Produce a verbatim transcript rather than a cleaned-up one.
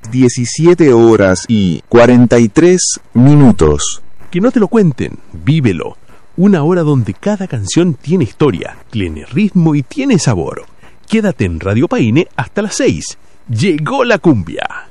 diecisiete horas y cuarenta y tres minutos. Que no te lo cuenten, vívelo. Una hora donde cada canción tiene historia, tiene ritmo y tiene sabor. Quédate en Radio Paine hasta las seis. Llegó la cumbia.